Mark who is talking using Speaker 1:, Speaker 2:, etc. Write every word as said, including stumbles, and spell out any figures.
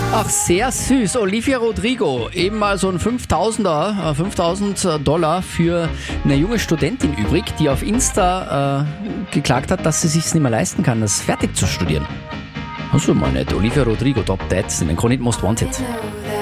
Speaker 1: Ach, sehr süß. Olivia Rodrigo, eben mal so ein fünftausender, äh, fünftausend Dollar für eine junge Studentin übrig, die auf Insta äh, geklagt hat, dass sie sich nicht mehr leisten kann, das fertig zu studieren. Also mal nicht. Olivia Rodrigo, Top Dads in den Kronit Most Wanted.